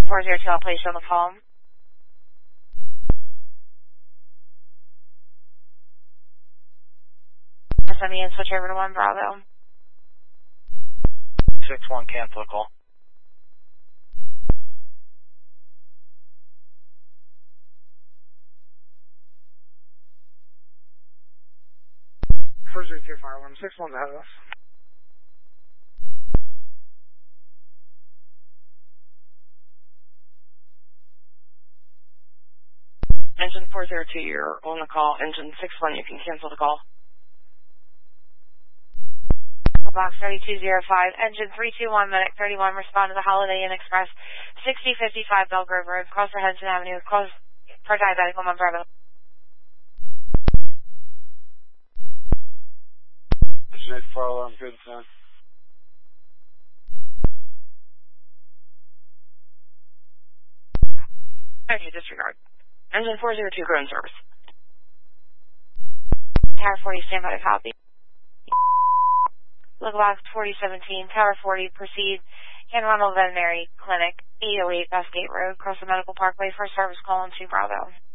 402, I'll place you on the phone. Send me and switch over to 1 Bravo. 6-1, cancel the call. First 02, fire 161 ahead of us. Engine 402, you're on the call. Engine 61, you can cancel the call. Box 3205, engine 321, medic 31, respond to the Holiday Inn Express, 6055 Belgrove Road, cross for Henson Avenue, close for diabetic 1 Bravo. Engine 84 alarm, good, son. Okay, disregard. Engine 402, ground service. Tower 40, stand by to copy. Box 4017, Tower 40, proceed. Anne Arundel Veterinary Clinic, 808 Westgate Road, cross the Medical Parkway, first service call on 2 Bravo.